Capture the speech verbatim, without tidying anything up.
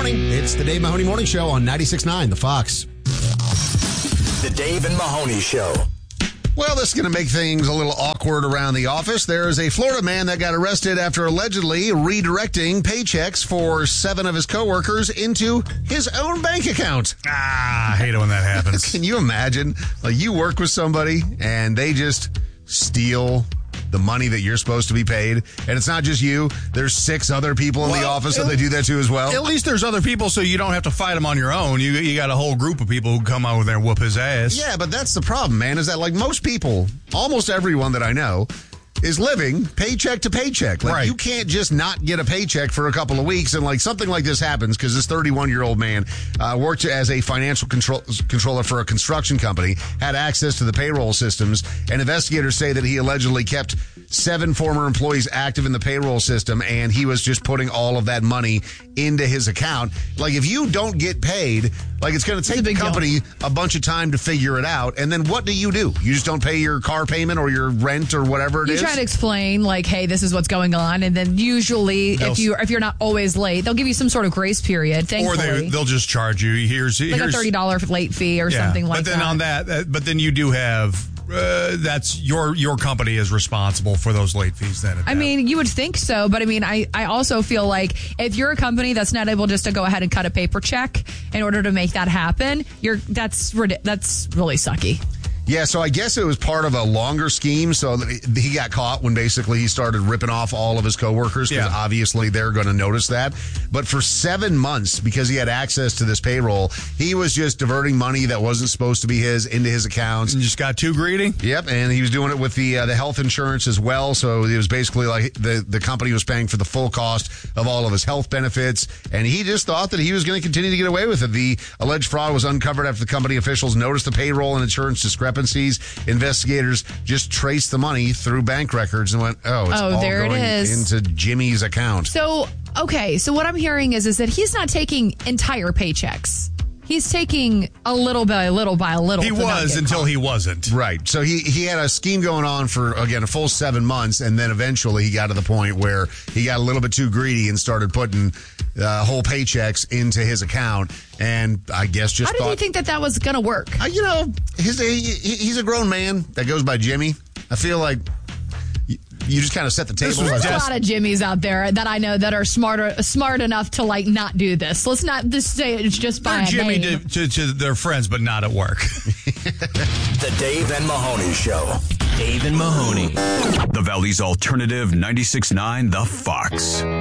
morning. It's the Dave Mahoney Morning Show on ninety-six point nine The Fox. The Dave and Mahoney Show. Well, this is going to make things a little awkward around the office. There is a Florida man that got arrested after allegedly redirecting paychecks for seven of his coworkers into his own bank account. Ah, I hate it when that happens. Can you imagine? Like, you work with somebody and they just steal the money that you're supposed to be paid, and it's not just you. There's six other people in well, the office that they do that to as well. At least there's other people, so you don't have to fight them on your own. You you got a whole group of people who come out there and whoop his ass. Yeah, but that's the problem, man, is that like most people, almost everyone that I know, is living paycheck to paycheck. Like, right. You can't just not get a paycheck for a couple of weeks, and like something like this happens because this thirty-one-year-old man uh, worked as a financial control- controller for a construction company, had access to the payroll systems, and investigators say that he allegedly kept seven former employees active in the payroll system, and he was just putting all of that money into his account. Like, if you don't get paid, like, it's going to take the company deal. a bunch of time to figure it out, and then what do you do? You just don't pay your car payment or your rent or whatever it you is? You try to explain, like, hey, this is what's going on, and then usually, they'll, if, you, if you're not always late, they'll give you some sort of grace period, thankfully. Or they, they'll just charge you. Here's, like here's, a thirty dollars late fee or yeah, something like but then that. on that, uh, but then you do have... Uh, that's your your company is responsible for those late fees then. I mean, you would think so, but I mean, I, I also feel like if you're a company that's not able just to go ahead and cut a paper check in order to make that happen, you're that's that's really sucky. Yeah, so I guess it was part of a longer scheme. So he got caught when basically he started ripping off all of his coworkers because yeah. obviously they're going to notice that. But for seven months, because he had access to this payroll, he was just diverting money that wasn't supposed to be his into his accounts. And just got too greedy? Yep, and he was doing it with the uh, the health insurance as well. So it was basically like the, the company was paying for the full cost of all of his health benefits. And he just thought that he was going to continue to get away with it. The alleged fraud was uncovered after the company officials noticed the payroll and insurance discrepancies. Investigators just traced the money through bank records and went, oh, it's oh, all there going it is. into Jimmy's account. So, okay, so what I'm hearing is, is that he's not taking entire paychecks. He's taking a little by a little by a little. He was until caught. he wasn't. Right. So he, he had a scheme going on for, again, a full seven months, and then eventually he got to the point where he got a little bit too greedy and started putting uh, whole paychecks into his account, and I guess just How did thought... he think that that was going to work? Uh, you know, his, he, he's a grown man that goes by Jimmy. I feel like... You just kind of set the table. There's like a lot of Jimmys out there that I know that are smarter, smart enough to like not do this. Let's not just say it's just by They're Jimmy a name. to, to, to their friends, but not at work. The Dave and Mahoney Show. Dave and Mahoney. The Valley's alternative ninety-six point nine The Fox.